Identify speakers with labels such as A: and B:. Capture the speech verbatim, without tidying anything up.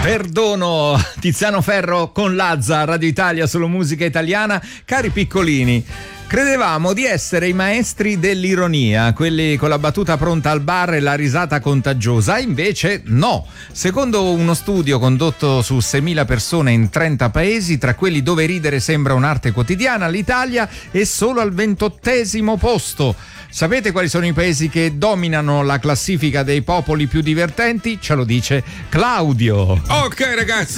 A: Perdono, Tiziano Ferro con Lazza, Radio Italia, solo musica italiana. Cari piccolini, credevamo di essere i maestri dell'ironia, quelli con la battuta pronta al bar e la risata contagiosa, invece no. Secondo uno studio condotto su seimila persone in trenta paesi, tra quelli dove ridere sembra un'arte quotidiana, l'Italia è solo al ventottesimo posto. Sapete quali sono i paesi che dominano la classifica dei popoli più divertenti? Ce lo dice Claudio.
B: Ok ragazzi,